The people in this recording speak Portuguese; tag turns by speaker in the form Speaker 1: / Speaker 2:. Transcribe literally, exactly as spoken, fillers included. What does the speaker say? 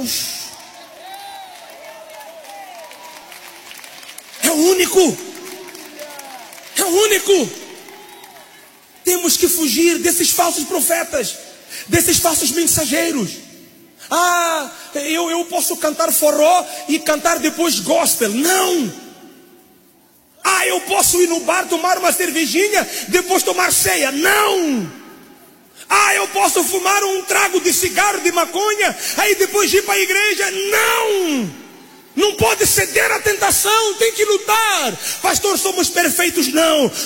Speaker 1: Deus. É o único. É o único. Temos que fugir desses falsos profetas, desses falsos mensageiros. Ah, eu, eu posso cantar forró e cantar depois gospel. Não. Ah, eu posso ir no bar tomar uma cervejinha, depois tomar ceia. Não. Ah, eu posso fumar um trago de cigarro, de maconha, aí depois ir para a igreja. Não. Não pode ceder à tentação, tem que lutar. Pastor, somos perfeitos? Não.